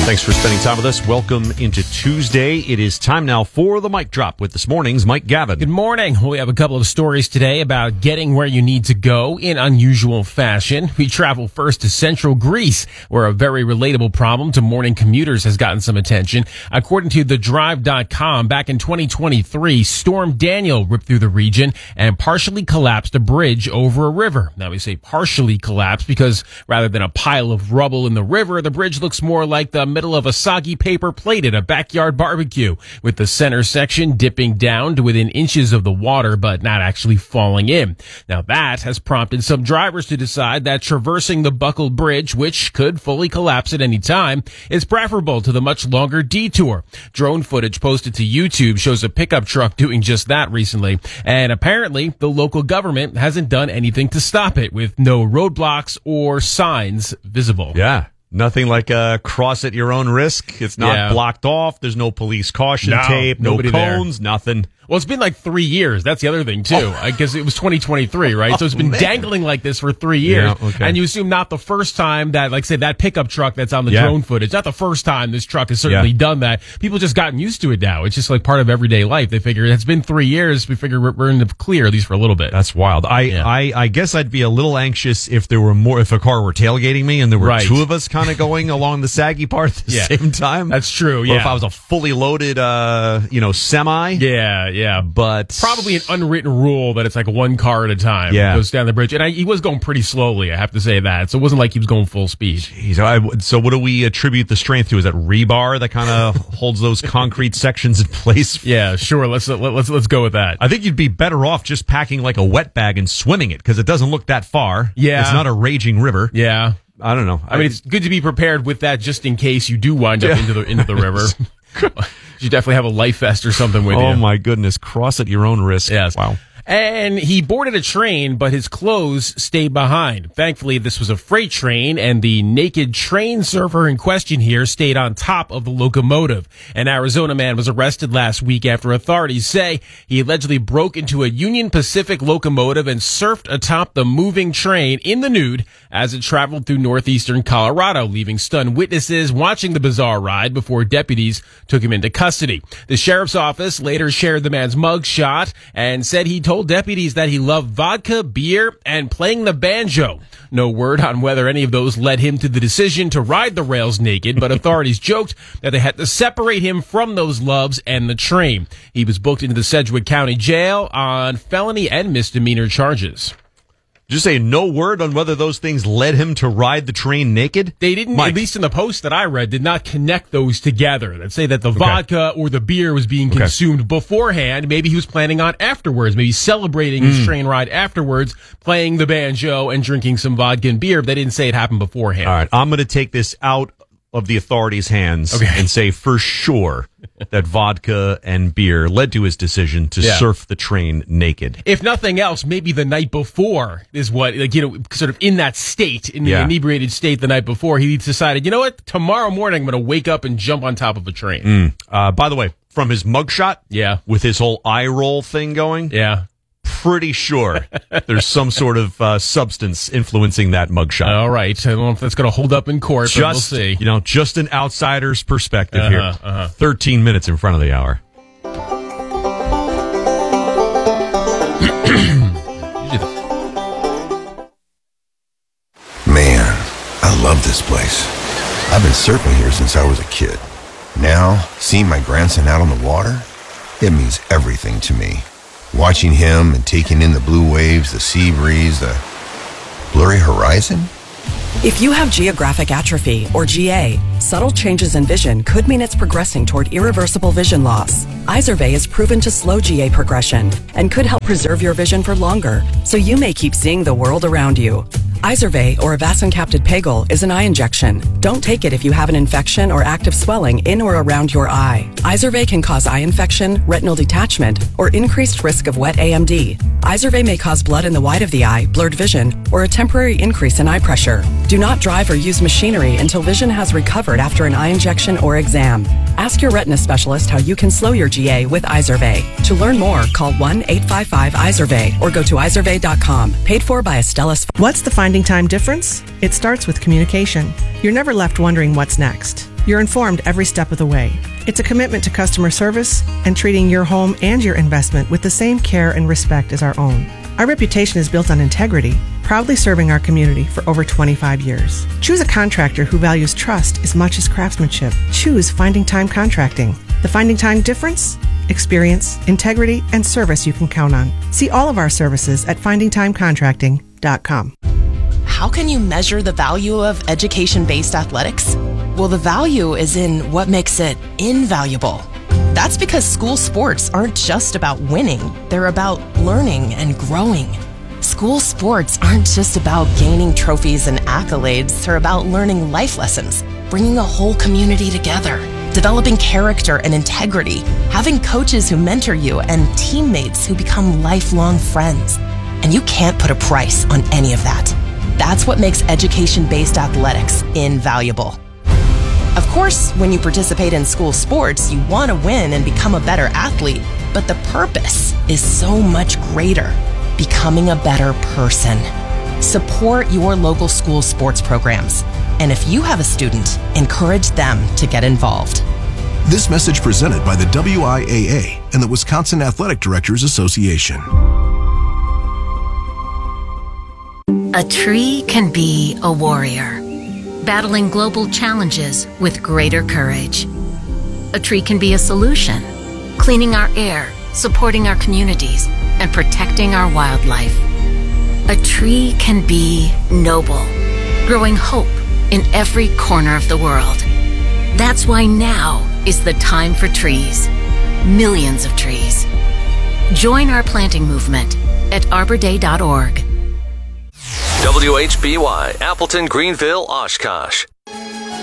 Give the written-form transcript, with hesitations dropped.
Thanks for spending time with us. Welcome into Tuesday. It is time now for the Mic Drop with this morning's Mike Gavin. Good morning. We have a couple of stories today about getting where you need to go in unusual fashion. We travel first to central Greece, where a very relatable problem to morning commuters has gotten some attention. According to TheDrive.com, back in 2023, Storm Daniel ripped through the region and partially collapsed a bridge over a river. Now, we say partially collapsed because rather than a pile of rubble in the river, the bridge looks more like the middle of a soggy paper plate at a backyard barbecue, with the center section dipping down to within inches of the water but not actually falling in. Now that has prompted some drivers to decide that traversing the buckled bridge, which could fully collapse at any time, is preferable to the much longer detour. Drone footage posted to YouTube shows a pickup truck doing just that recently, and apparently the local government hasn't done anything to stop it, with no roadblocks or signs visible. Yeah. Nothing like a cross at your own risk. It's not blocked off. There's no police caution tape, no cones, nothing. Well, it's been like 3 years. That's the other thing, too. I guess it was 2023, right? So it's been dangling like this for 3 years. Yeah, okay. And you assume not the first time that, like, say, that pickup truck that's on the drone footage, not the first time this truck has certainly done that. People just gotten used to it now. It's just like part of everyday life. They figure it's been 3 years. We figure we're in the clear, at least for a little bit. That's wild. I guess I'd be a little anxious if there were more, if a car were tailgating me and there were two of us kind of going along the saggy part at the same time. That's true, Or if I was a fully loaded, semi. Yeah. But probably an unwritten rule that it's like one car at a time. Yeah. Goes down the bridge. And he was going pretty slowly, I have to say that. So it wasn't like he was going full speed. Jeez, so what do we attribute the strength to? Is that rebar that kind of holds those concrete sections in place? Yeah, sure. Let's go with that. I think you'd be better off just packing like a wet bag and swimming it, because it doesn't look that far. Yeah. It's not a raging river. Yeah. I don't know. I mean, it's good to be prepared with that just in case you do wind up into the river. You definitely have a life vest or something with you. Oh, my goodness. Cross at your own risk. Yes. Wow. And he boarded a train, but his clothes stayed behind. Thankfully, this was a freight train, and the naked train surfer in question here stayed on top of the locomotive. An Arizona man was arrested last week after authorities say he allegedly broke into a Union Pacific locomotive and surfed atop the moving train in the nude as it traveled through northeastern Colorado, leaving stunned witnesses watching the bizarre ride before deputies took him into custody. The sheriff's office later shared the man's mugshot and said he told deputies that he loved vodka, beer, and playing the banjo. No word on whether any of those led him to the decision to ride the rails naked, but authorities joked that they had to separate him from those loves and the train. He was booked into the Sedgwick County Jail on felony and misdemeanor charges. Did you say no word on whether those things led him to ride the train naked? They didn't, Mike, at least in the post that I read, did not connect those together. That say that the vodka or the beer was being consumed beforehand. Maybe he was planning on afterwards, maybe celebrating his train ride afterwards, playing the banjo and drinking some vodka and beer. But they didn't say it happened beforehand. All right, I'm going to take this out of the authorities' hands and say for sure that vodka and beer led to his decision to surf the train naked. If nothing else, maybe the night before is what, sort of in that state, in the inebriated state the night before, he decided, you know what, tomorrow morning I'm going to wake up and jump on top of a train. By the way, from his mugshot, with his whole eye roll thing going, pretty sure there's some sort of substance influencing that mugshot. All right. I don't know if that's going to hold up in court, but we'll see. Just an outsider's perspective here. 13 minutes in front of the hour. Man, I love this place. I've been surfing here since I was a kid. Now, seeing my grandson out on the water, it means everything to me. Watching him and taking in the blue waves, the sea breeze, the blurry horizon. If you have geographic atrophy, or GA, subtle changes in vision could mean it's progressing toward irreversible vision loss. Izervay is proven to slow GA progression and could help preserve your vision for longer, so you may keep seeing the world around you. Izervay, or avacincaptad pegol, is an eye injection. Don't take it if you have an infection or active swelling in or around your eye. Izervay can cause eye infection, retinal detachment, or increased risk of wet AMD. Izervay may cause blood in the white of the eye, blurred vision, or a temporary increase in eye pressure. Do not drive or use machinery until vision has recovered after an eye injection or exam. Ask your retina specialist how you can slow your GA with Izervay. To learn more, call 1-855-IZERVAY or go to izervay.com. Paid for by Astellas. What's the finding time difference? It starts with communication. You're never left wondering what's next. You're informed every step of the way. It's a commitment to customer service and treating your home and your investment with the same care and respect as our own. Our reputation is built on integrity, proudly serving our community for over 25 years. Choose a contractor who values trust as much as craftsmanship. Choose Finding Time Contracting. The Finding Time difference? Experience, integrity, and service you can count on. See all of our services at findingtimecontracting.com. How can you measure the value of education-based athletics? Well, the value is in what makes it invaluable. That's because school sports aren't just about winning. They're about learning and growing. School sports aren't just about gaining trophies and accolades. They're about learning life lessons, bringing a whole community together, developing character and integrity, having coaches who mentor you, and teammates who become lifelong friends. And you can't put a price on any of that. That's what makes education-based athletics invaluable. Of course, when you participate in school sports, you want to win and become a better athlete, but the purpose is so much greater: becoming a better person. Support your local school sports programs. And if you have a student, encourage them to get involved. This message presented by the WIAA and the Wisconsin Athletic Directors Association. A tree can be a warrior, battling global challenges with greater courage. A tree can be a solution, cleaning our air, supporting our communities, and protecting our wildlife. A tree can be noble, growing hope in every corner of the world. That's why now is the time for trees. Millions of trees. Join our planting movement at arborday.org. WHBY, Appleton, Greenville, Oshkosh.